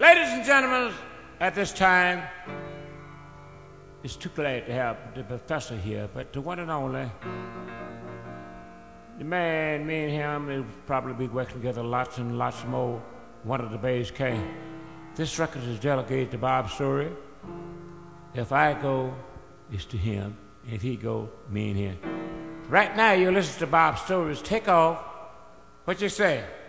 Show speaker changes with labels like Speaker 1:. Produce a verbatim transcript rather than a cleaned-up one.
Speaker 1: Ladies and gentlemen, at this time, it's too glad to have the professor here, but the one and only, the man, me and him, will probably be working together lots and lots more. One of the bass came. This record is delegated to Bob Story. If I go, it's to him. If he go, me and him. Right now, you listen to Bob Story's Take Off. What you say?